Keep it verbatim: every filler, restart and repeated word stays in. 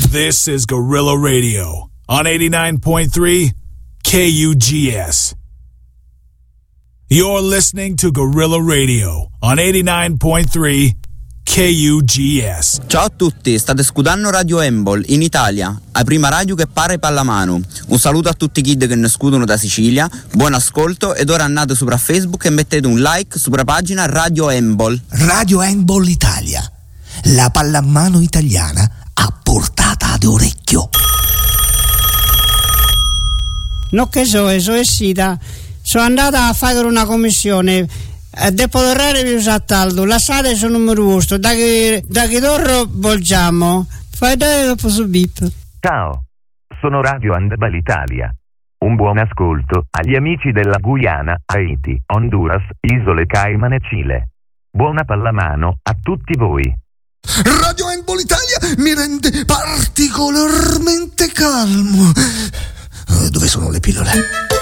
This is Guerrilla Radio on eighty-nine point three K U G S. You're listening to Guerrilla Radio on eighty-nine point three K U G S. Ciao a tutti, state scudando Radio Embol in Italia, la prima radio che pare pallamano. Un saluto a tutti i kid che ne scudono da Sicilia, buon ascolto ed ora andate sopra Facebook e mettete un like sopra pagina Radio Embol. Radio Embol Italia, la pallamano italiana a portata d'orecchio. No che so, so è sita. Sono andata a fare una commissione. Dopo l'orario vi usattaldo, la sala sono numero uno, da che da che torro volgiamo. Fai dare dopo su bip. Ciao, sono Radio Handball Italia. Un buon ascolto agli amici della Guyana, Haiti, Honduras, Isole Cayman e Cile. Buona pallamano a tutti voi. Radio Handball Italia mi rende particolarmente calmo. Dove sono le pillole?